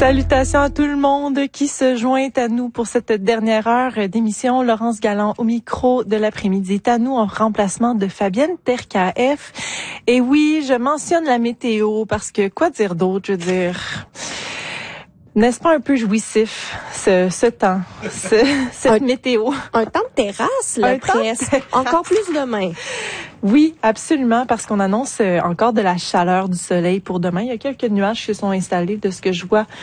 Salutations à tout le monde qui se joint à nous pour cette dernière heure d'émission. Laurence Galland au micro de l'après-midi est à nous en remplacement de Fabienne Terkaef. Et oui, je mentionne la météo parce que quoi dire d'autre, je veux dire... N'est-ce pas un peu jouissif, ce temps, cette météo? Un temps de terrasse, là, presque. Encore plus demain. Oui, absolument, parce qu'on annonce encore de la chaleur, du soleil pour demain. Il y a quelques nuages qui se sont installés de ce que je vois